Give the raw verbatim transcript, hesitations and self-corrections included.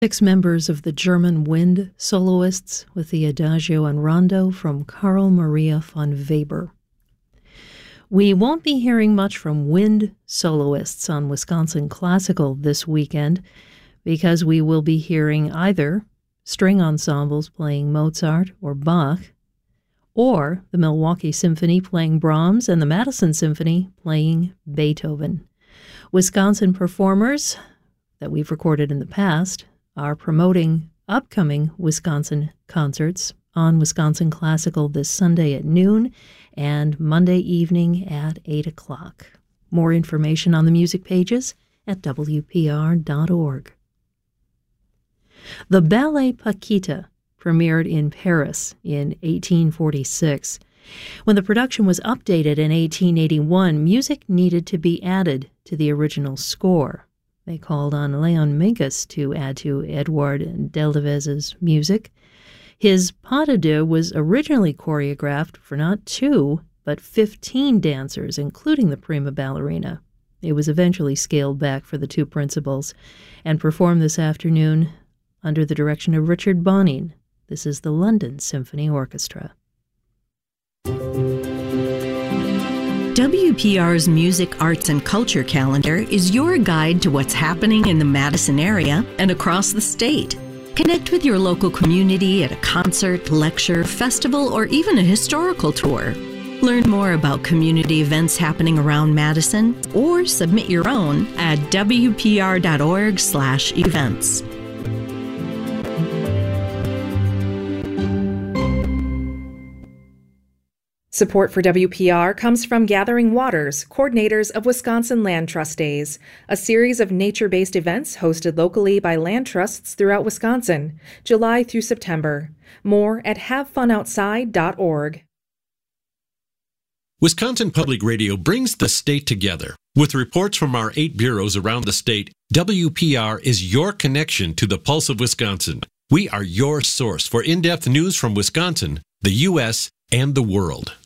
Six members of the German wind soloists with the Adagio and Rondo from Carl Maria von Weber. We won't be hearing much from wind soloists on Wisconsin Classical this weekend because we will be hearing either string ensembles playing Mozart or Bach, or the Milwaukee Symphony playing Brahms and the Madison Symphony playing Beethoven. Wisconsin performers that we've recorded in the past are promoting upcoming Wisconsin concerts on Wisconsin Classical this Sunday at noon and Monday evening at eight o'clock. More information on the music pages at W P R dot org. The Ballet Paquita premiered in Paris in eighteen forty-six. When the production was updated in eighteen eighty-one, music needed to be added to the original score. They called on Léon Minkus to add to Edouard Deldevez's music. His pas de deux was originally choreographed for not two, but fifteen dancers, including the prima ballerina. It was eventually scaled back for the two principals and performed this afternoon under the direction of Richard Bonin. This is the London Symphony Orchestra. W P R's Music, Arts, and Culture calendar is your guide to what's happening in the Madison area and across the state. Connect with your local community at a concert, lecture, festival, or even a historical tour. Learn more about community events happening around Madison or submit your own at W P R dot org slash events. Support for W P R comes from Gathering Waters, coordinators of Wisconsin Land Trust Days, a series of nature-based events hosted locally by land trusts throughout Wisconsin, July through September. More at have fun outside dot org. Wisconsin Public Radio brings the state together. With reports from our eight bureaus around the state, W P R is your connection to the pulse of Wisconsin. We are your source for in-depth news from Wisconsin, the U S, and the world.